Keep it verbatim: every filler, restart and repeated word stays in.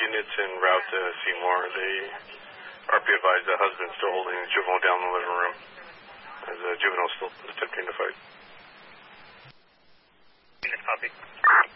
units en route to Seymour. They R P advised the husband still holding the juvenile down in the living room as the juvenile still attempting to fight. Unit copy.